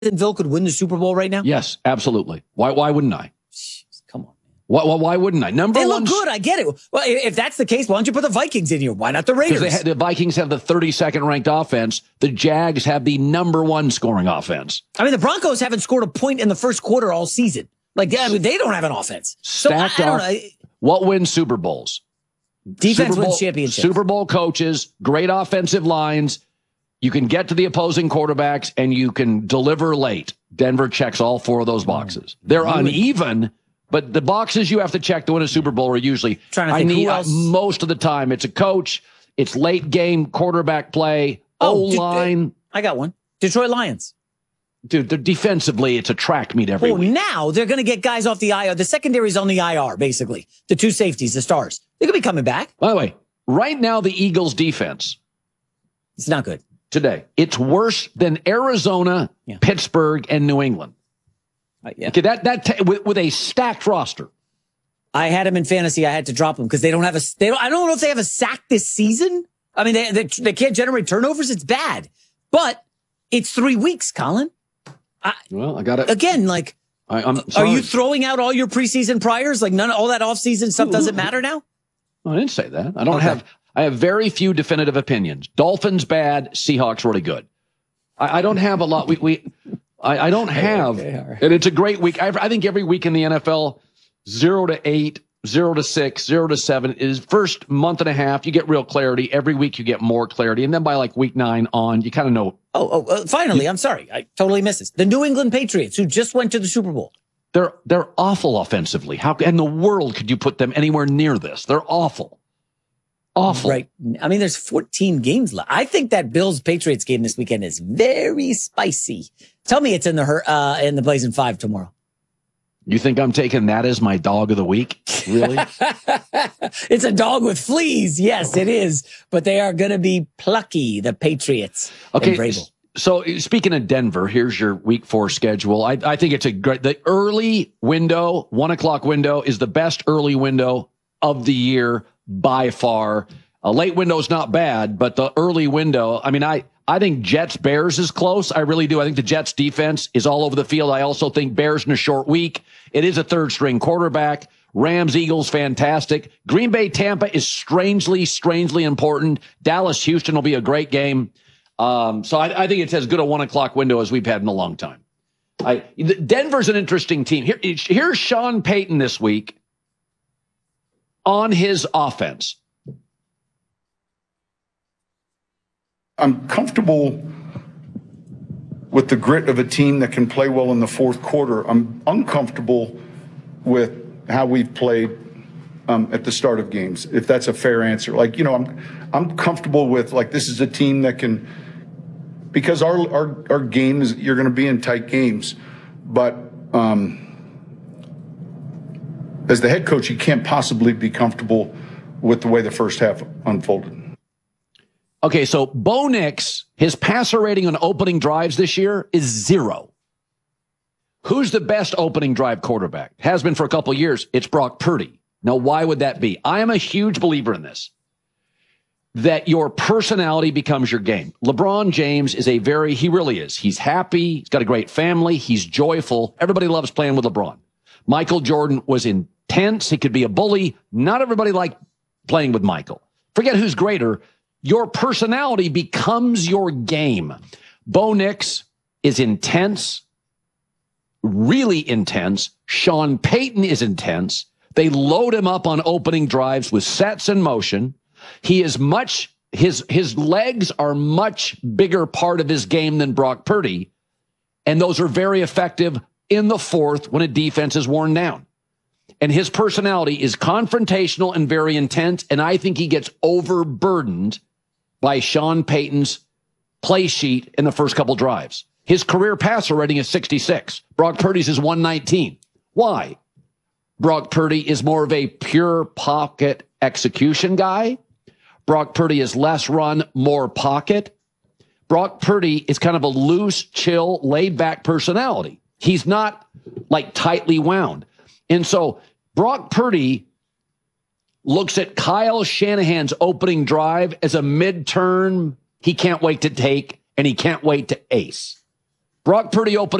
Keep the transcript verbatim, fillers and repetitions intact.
Jacksonville could win the Super Bowl right now? Yes, absolutely. Why Why wouldn't I? Jeez, come on. Why, why, why wouldn't I? Number they one. They look good. I get it. Well, if that's the case, why don't you put the Vikings in here? Why not the Raiders? Because the Vikings have the thirty-second ranked offense. The Jags have the number one scoring offense. I mean, the Broncos haven't scored a point in the first quarter all season. Like, I mean, they don't have an offense. Stacked so I, I don't off. know. What wins Super Bowls? Defense Super Bowl, wins championships. Super Bowl coaches, great offensive lines. You can get to the opposing quarterbacks, and you can deliver late. Denver checks all four of those boxes. They're uneven, but the boxes you have to check to win a Super Bowl are usually, Trying to think I need, who else? most of the time, it's a coach, it's late game quarterback play, Oh, O-line. dude, I got one. Detroit Lions. Dude, they're defensively, it's a track meet every Well, week. now they're going to get guys off the I R. The secondary's on the I R, basically. The two safeties, the stars. They're going to be coming back. By the way, right now, the Eagles' defense It's not good. today, it's worse than Arizona, Yeah. Pittsburgh, and New England. Uh, yeah. Okay, that that t- with, with a stacked roster. I had him in fantasy. I had to drop him because they don't have a. They don't. I don't know if they have a sack this season. I mean, they, they they can't generate turnovers. It's bad, but it's three weeks, Colin. I, Well, I got it. again, like, I, I'm are sorry. you throwing out all your preseason priors? Like, none of all that offseason stuff doesn't matter now. I didn't say that. I don't Okay. have. I have very few definitive opinions. Dolphins bad. Seahawks really good. I, I don't have a lot. We we. I, I don't have, okay, all right. and it's a great week. I, I think every week in the N F L, zero to eight, zero to six, zero to seven is first month and a half. You get real clarity. Every week you get more clarity, and then by like week nine on, you kind of know. Oh, oh, uh, finally, I'm sorry. I totally missed this. The New England Patriots, who just went to the Super Bowl. They're they're awful offensively. How in the world could you put them anywhere near this? They're awful. Awful. Right. I mean, there's fourteen games left. I think that Bills Patriots game this weekend is very spicy. Tell me it's in the her- uh, in the Blazing Five tomorrow. You think I'm taking that as my dog of the week? Really? It's a dog with fleas. Yes, it is. But they are going to be plucky, the Patriots. Okay. in Vrabel. So speaking of Denver, here's your week four schedule. I, I think it's a great, the early window, one o'clock window is the best early window of the year by far. A late window is not bad, but the early window, I mean, I, I think Jets Bears is close. I really do. I think the Jets defense is all over the field. I also think Bears in a short week. It is a third string quarterback. Rams, Eagles, fantastic. Green Bay, Tampa is strangely, strangely important. Dallas, Houston will be a great game. Um, so I, I think it's as good a one o'clock window as we've had in a long time. I, Denver's an interesting team. Here, here's Sean Payton this week on his offense. I'm comfortable with the grit of a team that can play well in the fourth quarter. I'm uncomfortable with how we've played um, at the start of games, if that's a fair answer. Like, you know, I'm I'm comfortable with, like, this is a team that can, because our our, our game is, you're going to be in tight games. But um, as the head coach, you can't possibly be comfortable with the way the first half unfolded. Okay, so Bo Nix, his passer rating on opening drives this year is zero. Who's the best opening drive quarterback? Has been for a couple of years. It's Brock Purdy. Now, why would that be? I am a huge believer in this, that your personality becomes your game. LeBron James is a very, he really is. He's happy. He's got a great family. He's joyful. Everybody loves playing with LeBron. Michael Jordan was intense. He could be a bully. Not everybody liked playing with Michael. Forget who's greater. Your personality becomes your game. Bo Nix is intense, really intense. Sean Payton is intense. They load him up on opening drives with sets in motion. He is much, his, his legs are much bigger part of his game than Brock Purdy. And those are very effective in the fourth when a defense is worn down. And his personality is confrontational and very intense. And I think he gets overburdened by Sean Payton's play sheet in the first couple drives. His career passer rating is sixty-six. Brock Purdy's is one nineteen. Why? Brock Purdy is more of a pure pocket execution guy. Brock Purdy is less run, more pocket. Brock Purdy is kind of a loose, chill, laid-back personality. He's not like tightly wound. And so Brock Purdy looks at Kyle Shanahan's opening drive as a midterm he can't wait to take, and he can't wait to ace. Brock Purdy opening